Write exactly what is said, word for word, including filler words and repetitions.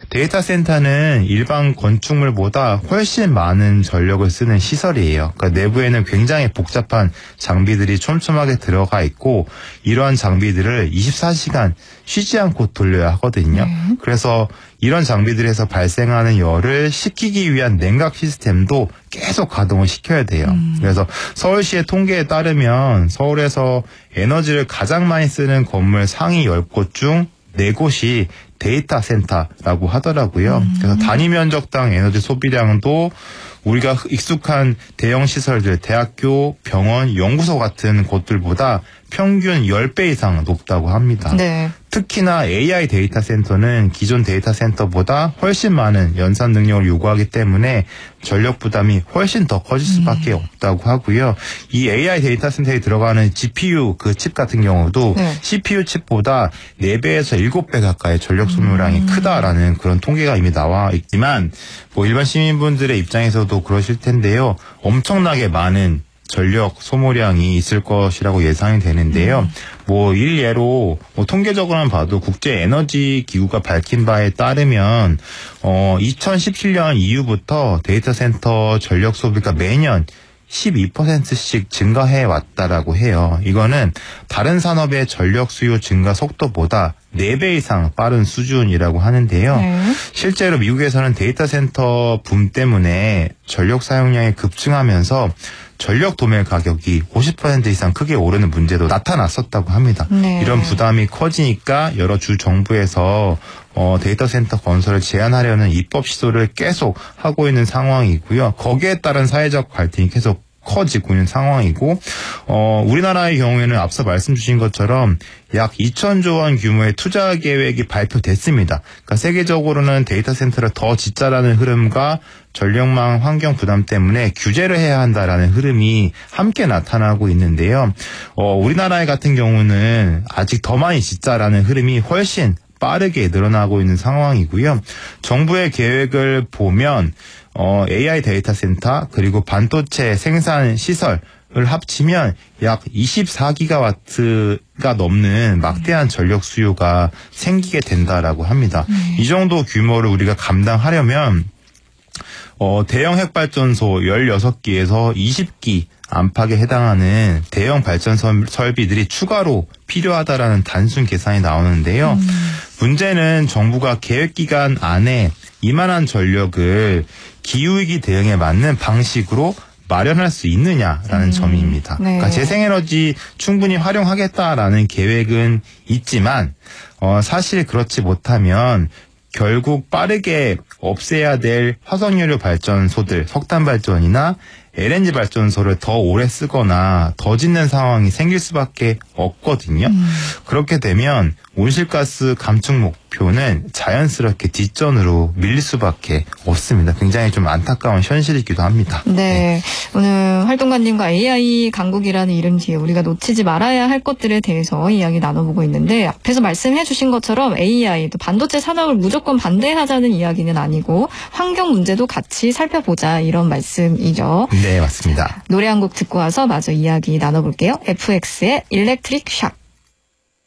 데이터 센터는 일반 건축물보다 훨씬 많은 전력을 쓰는 시설이에요. 그러니까 내부에는 굉장히 복잡한 장비들이 촘촘하게 들어가 있고 이러한 장비들을 이십사 시간 쉬지 않고 돌려야 하거든요. 네. 그래서 이런 장비들에서 발생하는 열을 식히기 위한 냉각 시스템도 계속 가동을 시켜야 돼요. 음. 그래서 서울시의 통계에 따르면 서울에서 에너지를 가장 많이 쓰는 건물 상위 열 곳 중 네 곳이 데이터 센터라고 하더라고요. 음. 그래서 단위 면적당 에너지 소비량도 우리가 익숙한 대형 시설들, 대학교, 병원, 연구소 같은 곳들보다 평균 십 배 이상 높다고 합니다. 네. 특히나 에이아이 데이터 센터는 기존 데이터 센터보다 훨씬 많은 연산 능력을 요구하기 때문에 전력 부담이 훨씬 더 커질 수밖에 음. 없다고 하고요. 이 에이아이 데이터 센터에 들어가는 지피유 그 칩 같은 경우도 네. 씨피유 칩보다 네 배에서 일곱 배 가까이 전력 소모량이 음. 크다라는 그런 통계가 이미 나와 있지만 뭐 일반 시민분들의 입장에서도 그러실 텐데요. 엄청나게 많은 전력 소모량이 있을 것이라고 예상이 되는데요. 음. 뭐 일예로 뭐 통계적으로만 봐도 국제 에너지 기구가 밝힌 바에 따르면 어 이천십칠 년 이후부터 데이터 센터 전력 소비가 매년 십이 퍼센트씩 증가해 왔다라고 해요. 이거는 다른 산업의 전력 수요 증가 속도보다 네 배 이상 빠른 수준이라고 하는데요. 네. 실제로 미국에서는 데이터 센터 붐 때문에 전력 사용량이 급증하면서 전력 도매 가격이 오십 퍼센트 이상 크게 오르는 문제도 나타났었다고 합니다. 네. 이런 부담이 커지니까 여러 주 정부에서 어, 데이터 센터 건설을 제한하려는 입법 시도를 계속 하고 있는 상황이고요. 거기에 따른 사회적 갈등이 계속 커지고 있는 상황이고 어, 우리나라의 경우에는 앞서 말씀 주신 것처럼 약 이천조 원 규모의 투자 계획이 발표됐습니다. 그러니까 세계적으로는 데이터 센터를 더 짓자라는 흐름과 전력망 환경 부담 때문에 규제를 해야 한다라는 흐름이 함께 나타나고 있는데요. 어, 우리나라 같은 경우는 아직 더 많이 짓자라는 흐름이 훨씬 빠르게 늘어나고 있는 상황이고요. 정부의 계획을 보면 어, 에이아이 데이터 센터 그리고 반도체 생산 시설을 합치면 약 이십사 기가와트가 넘는 막대한 전력 수요가 생기게 된다라고 합니다. 음. 이 정도 규모를 우리가 감당하려면 어, 대형 핵발전소 열여섯 기에서 이십 기 안팎에 해당하는 대형 발전 설비들이 추가로 필요하다라는 단순 계산이 나오는데요. 음. 문제는 정부가 계획 기간 안에 이만한 전력을 기후위기 대응에 맞는 방식으로 마련할 수 있느냐라는 음. 점입니다. 네. 그러니까 재생에너지 충분히 활용하겠다라는 계획은 있지만 어, 사실 그렇지 못하면 결국 빠르게 없애야 될 화석연료 발전소들, 석탄 발전이나 엘엔지 발전소를 더 오래 쓰거나 더 짓는 상황이 생길 수밖에 없거든요. 음. 그렇게 되면 온실가스 감축 목표는 자연스럽게 뒷전으로 밀릴 수밖에 없습니다. 굉장히 좀 안타까운 현실이기도 합니다. 네, 네. 오늘 활동가님과 에이아이 강국이라는 이름 뒤에 우리가 놓치지 말아야 할 것들에 대해서 이야기 나눠보고 있는데 앞에서 말씀해 주신 것처럼 에이아이, 또 반도체 산업을 무조건 반대하자는 이야기는 아니고 환경 문제도 같이 살펴보자 이런 말씀이죠. 네, 맞습니다. 노래 한 곡 듣고 와서 마저 이야기 나눠볼게요. 에프엑스의 일렉트릭 샥.